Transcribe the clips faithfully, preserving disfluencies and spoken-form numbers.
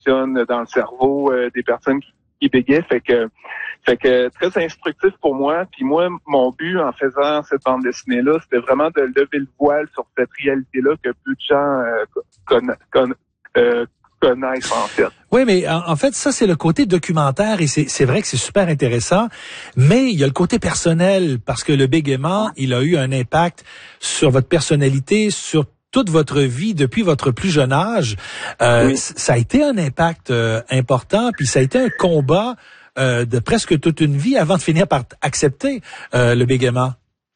fonctionne dans le cerveau euh, des personnes qui, qui bégaient. Fait que, fait que très instructif pour moi. Puis moi, mon but en faisant cette bande dessinée-là, c'était vraiment de lever le voile sur cette réalité-là que peu de gens euh, conna, conna, euh, connaissent en fait. Oui, mais en, en fait, ça, c'est le côté documentaire et c'est, c'est vrai que c'est super intéressant, mais il y a le côté personnel parce que le bégaiement, il a eu un impact sur votre personnalité, sur toute votre vie depuis votre plus jeune âge. Euh, oui. Ça a été un impact euh, important, puis ça a été un combat euh, de presque toute une vie avant de finir par accepter euh, le bégaiement.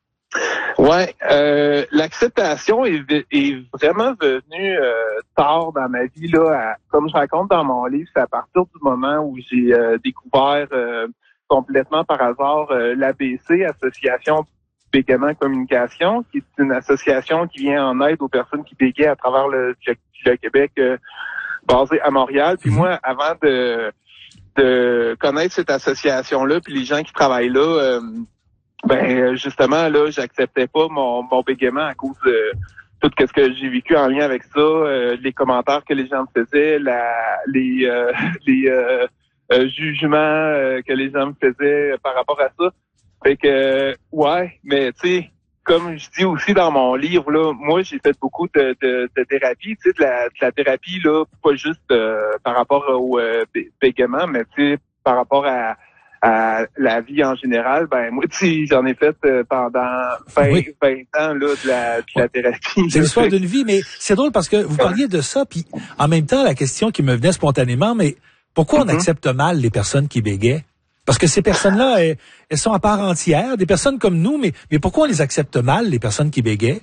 Ouais, euh, l'acceptation est, est vraiment venue euh, tard dans ma vie là. À, comme je raconte dans mon livre, c'est à partir du moment où j'ai euh, découvert euh, complètement par hasard euh, l'A B C, Association Bégaiement Communication, qui est une association qui vient en aide aux personnes qui bégaient à travers le, le Québec, euh, basée à Montréal. Puis moi, avant de, de connaître cette association-là, puis les gens qui travaillent là. Euh, Ben justement là, j'acceptais pas mon, mon bégaiement à cause de tout ce que j'ai vécu en lien avec ça, euh, les commentaires que les gens me faisaient, la, les euh, les euh, euh, jugements euh, que les gens me faisaient par rapport à ça. Fait que ouais, mais tu sais, comme je dis aussi dans mon livre là, moi j'ai fait beaucoup de, de, de thérapie, tu sais, de la, de la thérapie là, pas juste euh, par rapport au euh, bégaiement, mais tu sais par rapport à à la vie en général, ben moi tu j'en ai fait euh, pendant vingt, oui. vingt ans là de la, de la thérapie. C'est l'histoire d'une vie, mais c'est drôle parce que vous parliez de ça, puis en même temps la question qui me venait spontanément, mais pourquoi on mm-hmm. accepte mal les personnes qui bégaient? Parce que ces personnes-là, elles, elles sont à part entière, des personnes comme nous, mais mais pourquoi on les accepte mal, les personnes qui bégaient?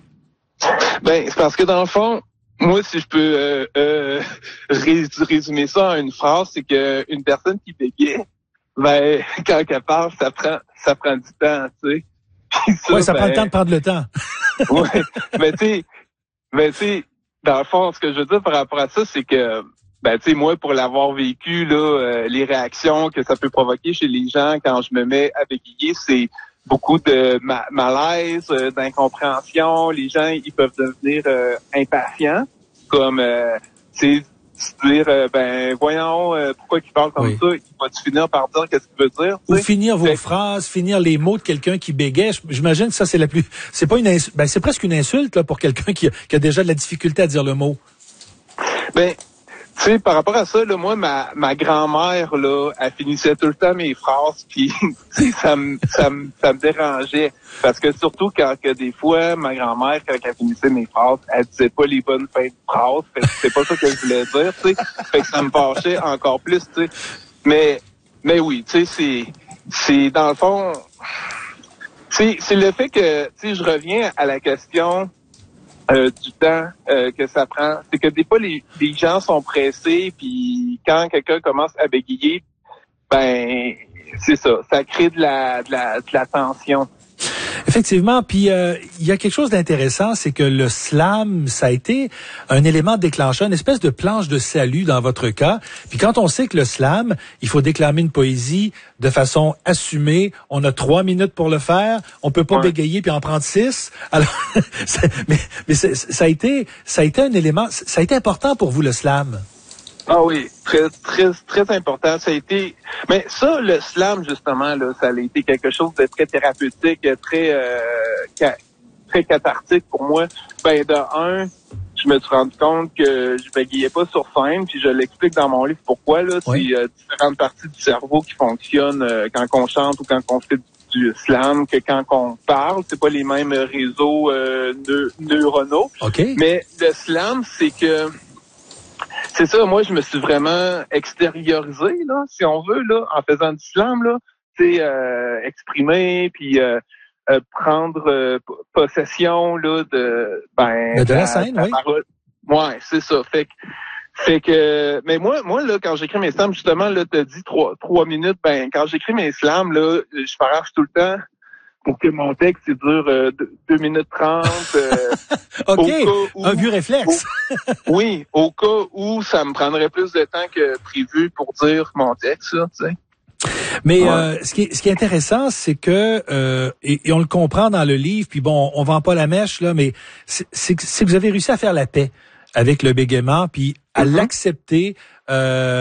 Ben c'est parce que dans le fond, moi si je peux euh, euh, résumer ça en une phrase, c'est que une personne qui bégait, ben, quand elle parle, ça prend, ça prend du temps, tu sais. Oui, ça ben, prend le temps de prendre le temps. ouais, mais tu sais, mais tu sais, dans le fond, ce que je veux dire par rapport à ça, c'est que, ben, tu sais, moi, pour l'avoir vécu, là, euh, les réactions que ça peut provoquer chez les gens quand je me mets à bégayer, c'est beaucoup de ma- malaise, euh, d'incompréhension. Les gens, ils peuvent devenir euh, impatients, comme, euh, tu sais, se dire euh, ben voyons euh, pourquoi il parle comme oui. ça, il va-tu finir par dire qu'est-ce qu'il veut dire, ou t'sais? Finir vos fait... phrases, finir les mots de quelqu'un qui bégaye. J'imagine que ça c'est la plus, c'est pas une insulte, ben c'est presque une insulte là pour quelqu'un qui a, qui a déjà de la difficulté à dire le mot. Ben tu sais, par rapport à ça, là, moi, ma, ma grand-mère, là, elle finissait tout le temps mes phrases, puis ça me ça me ça me dérangeait. Parce que surtout quand que des fois, ma grand-mère, quand elle finissait mes phrases, elle disait pas les bonnes fins de phrases. Fait que c'est pas ça que je voulais dire, tu sais. Fait que ça me fâchait encore plus, tu sais. Mais mais oui, tu sais, c'est c'est dans le fond. C'est c'est le fait que, tu sais, je reviens à la question. Euh, du temps euh, que ça prend. C'est que des fois, les, les gens sont pressés, puis quand quelqu'un commence à bégayer, ben, c'est ça, ça crée de la, de la, de la tension. Effectivement, puis euh, il y a quelque chose d'intéressant, c'est que le slam, ça a été un élément déclencheur, une espèce de planche de salut dans votre cas. Puis quand on sait que le slam, il faut déclamer une poésie de façon assumée, on a trois minutes pour le faire, on peut pas ouais. bégayer puis en prendre six. Alors, mais mais ça a été ça a été un élément, ça a été important pour vous le slam. Ah oui, très, très, très important. Ça a été, mais ça, le slam, justement, là, ça a été quelque chose de très thérapeutique, très, euh, ca- très cathartique pour moi. Ben, de un, je me suis rendu compte que je bégayais pas sur scène, puis je l'explique dans mon livre pourquoi, là. Oui. C'est euh, différentes parties du cerveau qui fonctionnent euh, quand on chante ou quand on fait du, du slam, que quand on parle. C'est pas les mêmes réseaux euh, neu- neuronaux. Okay. Mais le slam, c'est que c'est ça, moi, je me suis vraiment extériorisé, là, si on veut, là, en faisant du slam, là, tu sais, euh, exprimer, puis euh, euh, prendre euh, possession, là, de, ben, de, de la scène, oui. Parole. Ouais, c'est ça. Fait que, fait que, mais moi, moi, là, quand j'écris mes slams, justement, là, t'as dit trois, trois minutes, ben, quand j'écris mes slams, là, je parage tout le temps pour que mon texte, il dure euh, deux minutes trente. Euh, OK, où, un vieux réflexe. Au, oui, au cas où ça me prendrait plus de temps que prévu pour dire mon texte, là, tu sais. Mais ouais. euh, ce qui est, ce qui est intéressant, c'est que euh, et, et on le comprend dans le livre. Puis bon, on vend pas la mèche là, mais c'est, c'est, c'est que vous avez réussi à faire la paix avec le bégaiement, puis à Mm-hmm. l'accepter. Euh,